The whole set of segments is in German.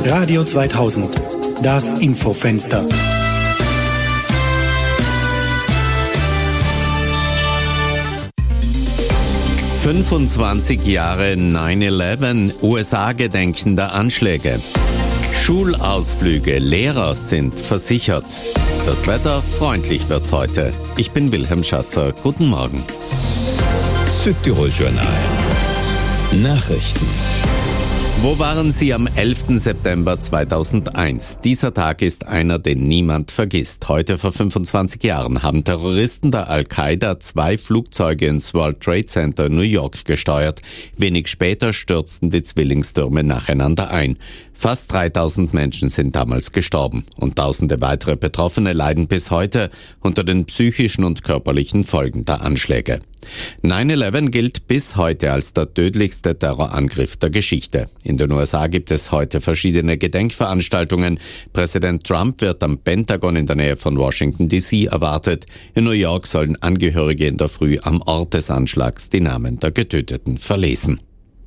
Radio 2000, das Infofenster. »25 Jahre 9/11, USA gedenkender Anschläge. Schulausflüge, Lehrer sind versichert. Das Wetter, freundlich wird's heute. Ich bin Wilhelm Schatzer. Guten Morgen. Südtirol Journal. Nachrichten. Wo waren Sie am 11. September 2001? Dieser Tag ist einer, den niemand vergisst. Heute vor 25 Jahren haben Terroristen der Al-Qaida 2 Flugzeuge ins World Trade Center in New York gesteuert. Wenig später stürzten die Zwillingstürme nacheinander ein. Fast 3000 Menschen sind damals gestorben und tausende weitere Betroffene leiden bis heute unter den psychischen und körperlichen Folgen der Anschläge. 9/11 gilt bis heute als der tödlichste Terrorangriff der Geschichte. In den USA gibt es heute verschiedene Gedenkveranstaltungen. Präsident Trump wird am Pentagon in der Nähe von Washington D.C. erwartet. In New York sollen Angehörige in der Früh am Ort des Anschlags die Namen der Getöteten verlesen.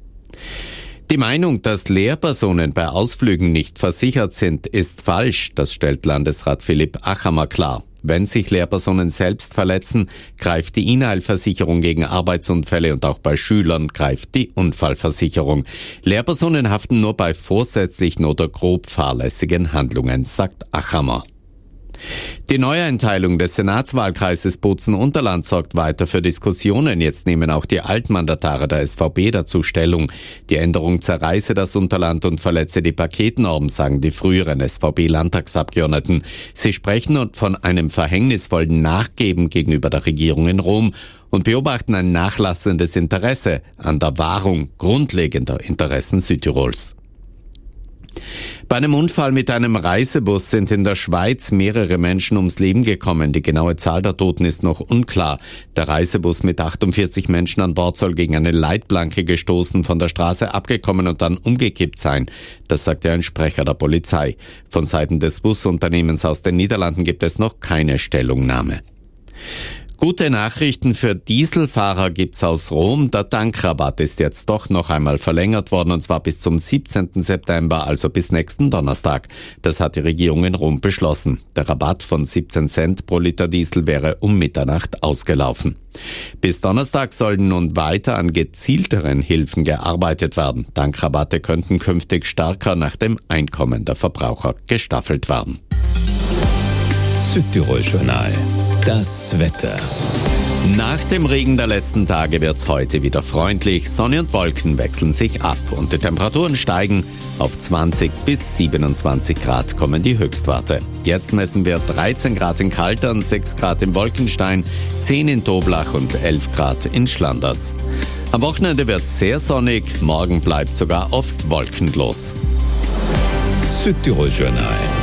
Die Meinung, dass Lehrpersonen bei Ausflügen nicht versichert sind, ist falsch. Das stellt Landesrat Philipp Achammer klar. Wenn sich Lehrpersonen selbst verletzen, greift die INAIL-Versicherung gegen Arbeitsunfälle und auch bei Schülern greift die Unfallversicherung. Lehrpersonen haften nur bei vorsätzlichen oder grob fahrlässigen Handlungen, sagt Achammer. Die Neueinteilung des Senatswahlkreises Bozen-Unterland sorgt weiter für Diskussionen. Jetzt nehmen auch die Altmandatare der SVP dazu Stellung. Die Änderung zerreiße das Unterland und verletze die Paketnorm, sagen die früheren SVP-Landtagsabgeordneten. Sie sprechen von einem verhängnisvollen Nachgeben gegenüber der Regierung in Rom und beobachten ein nachlassendes Interesse an der Wahrung grundlegender Interessen Südtirols. Bei einem Unfall mit einem Reisebus sind in der Schweiz mehrere Menschen ums Leben gekommen. Die genaue Zahl der Toten ist noch unklar. Der Reisebus mit 48 Menschen an Bord soll gegen eine Leitplanke gestoßen, von der Straße abgekommen und dann umgekippt sein. Das sagte ein Sprecher der Polizei. Von Seiten des Busunternehmens aus den Niederlanden gibt es noch keine Stellungnahme. Gute Nachrichten für Dieselfahrer gibt's aus Rom. Der Tankrabatt ist jetzt doch noch einmal verlängert worden, und zwar bis zum 17. September, also bis nächsten Donnerstag. Das hat die Regierung in Rom beschlossen. Der Rabatt von 17 Cent pro Liter Diesel wäre um Mitternacht ausgelaufen. Bis Donnerstag sollen nun weiter an gezielteren Hilfen gearbeitet werden. Tankrabatte könnten künftig stärker nach dem Einkommen der Verbraucher gestaffelt werden. Südtirol Journal. Das Wetter. Nach dem Regen der letzten Tage wird's heute wieder freundlich. Sonne und Wolken wechseln sich ab und die Temperaturen steigen. Auf 20 bis 27 Grad kommen die Höchstwerte. Jetzt messen wir 13 Grad in Kaltern, 6 Grad in Wolkenstein, 10 in Toblach und 11 Grad in Schlanders. Am Wochenende wird's sehr sonnig, morgen bleibt sogar oft wolkenlos. Südtirol Journal.